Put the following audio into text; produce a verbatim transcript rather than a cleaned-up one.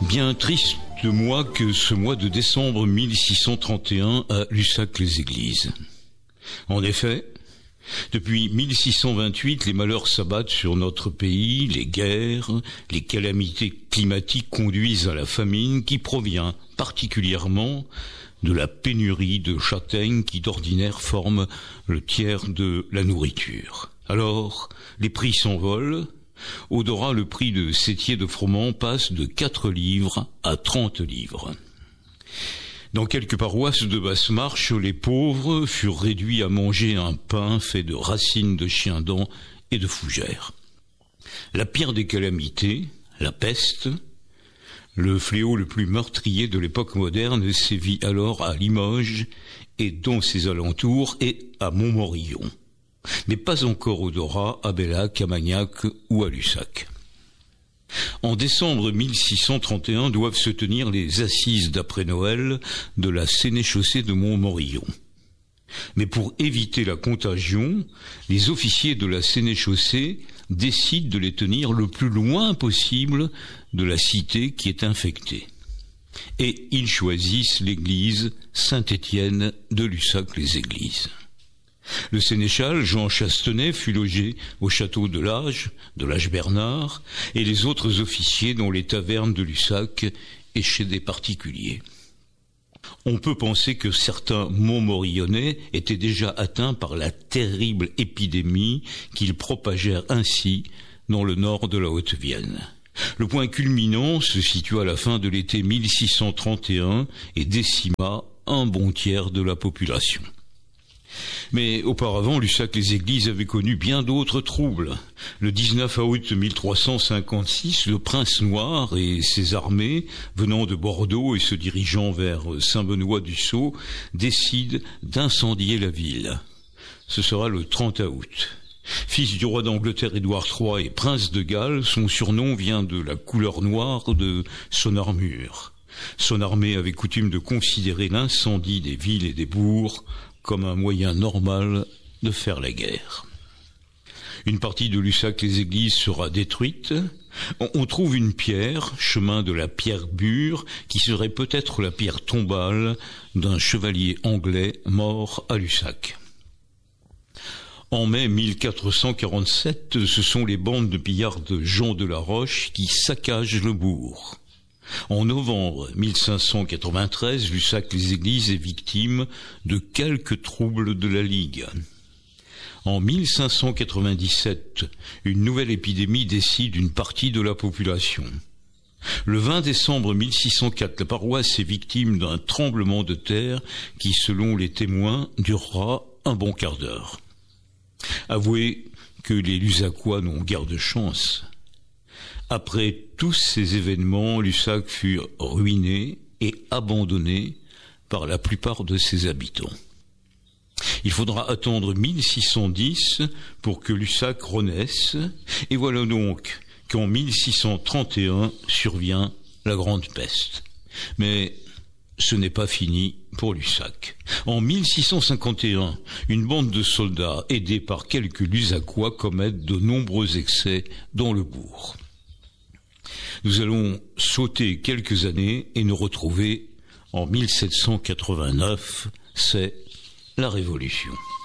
Bien triste mois que ce mois de décembre mille six cent trente et un à Lussac-les-Églises. En effet, depuis mille six cent vingt-huit, les malheurs s'abattent sur notre pays, les guerres, les calamités climatiques conduisent à la famine qui provient particulièrement de la pénurie de châtaignes qui d'ordinaire forment le tiers de la nourriture. Alors, les prix s'envolent. Au Dorat, le prix de sétier de froment passe de quatre livres à trente livres. Dans quelques paroisses de Basse-Marche, les pauvres furent réduits à manger un pain fait de racines de chien-dent et de fougères. La pire des calamités, la peste, le fléau le plus meurtrier de l'époque moderne, sévit alors à Limoges et dans ses alentours et à Montmorillon. Mais pas encore au Dorat, à Bellac, à Magnac ou à Lussac. En décembre mille six cent trente et un doivent se tenir les assises d'après Noël de la sénéchaussée de Montmorillon. Mais pour éviter la contagion, les officiers de la sénéchaussée décident de les tenir le plus loin possible de la cité qui est infectée. Et ils choisissent l'église Saint-Étienne de Lussac-les-Églises. Le sénéchal Jean Chastenay fut logé au château de Lage, de Lage-Bernard, et les autres officiers dans les tavernes de Lussac et chez des particuliers. On peut penser que certains Montmorillonnais étaient déjà atteints par la terrible épidémie qu'ils propagèrent ainsi dans le nord de la Haute-Vienne. Le point culminant se situa à la fin de l'été mille six cent trente et un et décima un bon tiers de la population. Mais auparavant, Lussac-les-Églises avait connu bien d'autres troubles. Le dix-neuf août mille trois cent cinquante-six, le prince noir et ses armées, venant de Bordeaux et se dirigeant vers Saint-Benoît-du-Sault, décident d'incendier la ville. Ce sera le trente août. Fils du roi d'Angleterre Édouard trois et prince de Galles, son surnom vient de la couleur noire de son armure. Son armée avait coutume de considérer l'incendie des villes et des bourgs comme un moyen normal de faire la guerre. Une partie de Lussac-les-Églises sera détruite. On trouve une pierre, chemin de la pierre Bure, qui serait peut-être la pierre tombale d'un chevalier anglais mort à Lussac. En mai mille quatre cent quarante-sept, ce sont les bandes de pillards de Jean de la Roche qui saccagent le bourg. En novembre mille cinq cent quatre-vingt-treize, Lussac-les-Églises est victime de quelques troubles de la Ligue. En mille cinq cent quatre-vingt-dix-sept, une nouvelle épidémie décide une partie de la population. Le vingt décembre mille six cent quatre, la paroisse est victime d'un tremblement de terre qui, selon les témoins, durera un bon quart d'heure. Avouez que les Lussacois n'ont guère de chance. Après tous ces événements, Lussac fut ruiné et abandonné par la plupart de ses habitants. Il faudra attendre mille six cent dix pour que Lussac renaisse, et voilà donc qu'en mille six cent trente et un survient la Grande Peste. Mais ce n'est pas fini pour Lussac. En mille six cent cinquante et un, une bande de soldats, aidés par quelques Lussacois, commettent de nombreux excès dans le bourg. Nous allons sauter quelques années et nous retrouver en mille sept cent quatre-vingt-neuf, c'est la Révolution.